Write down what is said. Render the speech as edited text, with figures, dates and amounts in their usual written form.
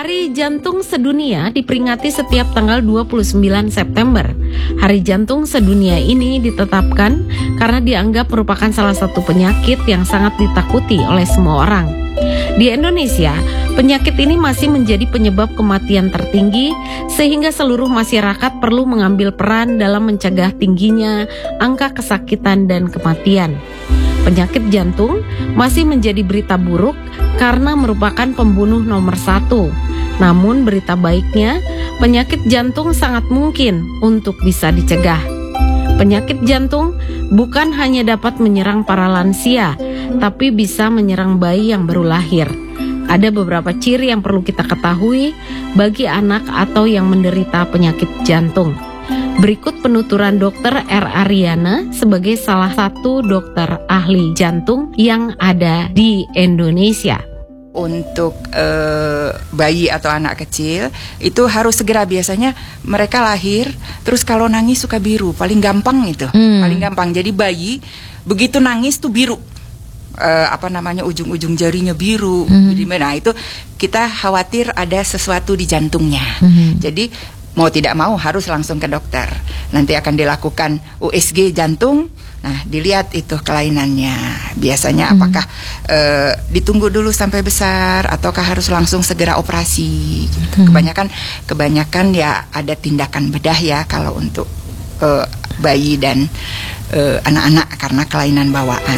Hari Jantung Sedunia diperingati setiap tanggal 29 September. Hari Jantung Sedunia ini ditetapkan karena dianggap merupakan salah satu penyakit yang sangat ditakuti oleh semua orang. Di Indonesia, penyakit ini masih menjadi penyebab kematian tertinggi, sehingga seluruh masyarakat perlu mengambil peran dalam mencegah tingginya angka kesakitan dan kematian. Penyakit jantung masih menjadi berita buruk karena merupakan pembunuh nomor 1. Namun berita baiknya, penyakit jantung sangat mungkin untuk bisa dicegah. Penyakit jantung bukan hanya dapat menyerang para lansia, tapi bisa menyerang bayi yang baru lahir. Ada beberapa ciri yang perlu kita ketahui bagi anak atau yang menderita penyakit jantung. Berikut penuturan Dr. R. Aryana sebagai salah satu dokter ahli jantung yang ada di Indonesia. Untuk bayi atau anak kecil itu harus segera, biasanya mereka lahir terus kalau nangis suka biru, paling gampang itu, paling gampang. Jadi bayi begitu nangis tuh biru, ujung-ujung jarinya biru. Nah itu kita khawatir ada sesuatu di jantungnya. Jadi mau tidak mau harus langsung ke dokter. Nanti akan dilakukan USG jantung. Nah, dilihat itu kelainannya. Biasanya apakah ditunggu dulu sampai besar ataukah harus langsung segera operasi gitu. Kebanyakan ya ada tindakan bedah ya kalau untuk bayi dan anak-anak karena kelainan bawaan.